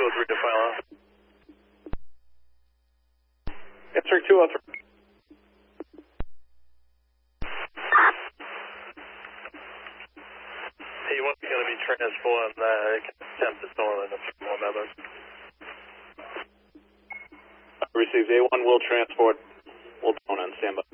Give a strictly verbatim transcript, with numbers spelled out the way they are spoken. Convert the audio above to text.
two oh three to file out. Answer two oh three. A one is going to be transporting uh, attempt to stolen a few more members. Received. A one will transport. Will tone on standby.